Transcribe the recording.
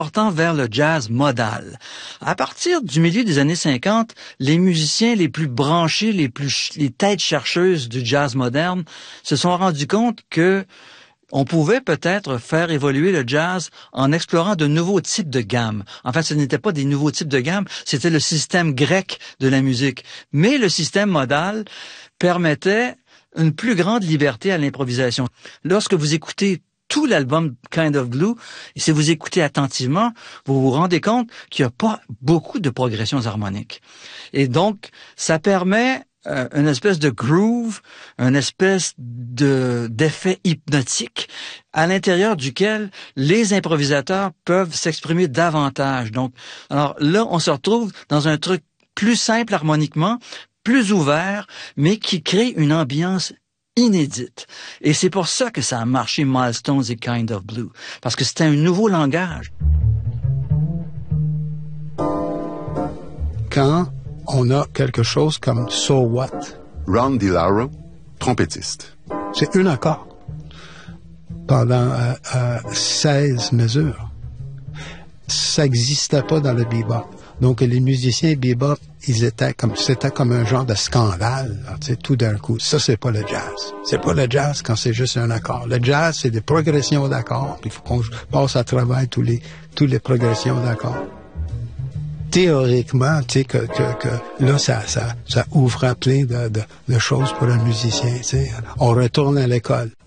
portant vers le jazz modal. À partir du milieu des années 50, les musiciens les plus branchés, les têtes chercheuses du jazz moderne se sont rendus compte que on pouvait peut-être faire évoluer le jazz en explorant de nouveaux types de gammes. En fait, ce n'était pas des nouveaux types de gammes, c'était le système grec de la musique. Mais le système modal permettait une plus grande liberté à l'improvisation. Lorsque vous écoutez tout l'album Kind of Blue, et si vous écoutez attentivement, vous vous rendez compte qu'il n'y a pas beaucoup de progressions harmoniques. Et donc, ça permet une espèce de groove, une espèce d'effet hypnotique à l'intérieur duquel les improvisateurs peuvent s'exprimer davantage. Donc, alors là, on se retrouve dans un truc plus simple harmoniquement, plus ouvert, mais qui crée une ambiance inédite. Et c'est pour ça que ça a marché Milestones et Kind of Blue, parce que c'était un nouveau langage. Quand on a quelque chose comme So What? Ron DiLauro, trompettiste. C'est un accord pendant 16 mesures. Ça n'existait pas dans le bebop. Donc, les musiciens bebop, c'était comme un genre de scandale, tu sais, tout d'un coup. Ça, c'est pas le jazz. C'est pas le jazz quand c'est juste un accord. Le jazz, c'est des progressions d'accords. Il faut qu'on passe à travers tous les progressions d'accords. Théoriquement, tu sais, que là, ça ouvre plein de choses pour un musicien, tu sais. On retourne à l'école.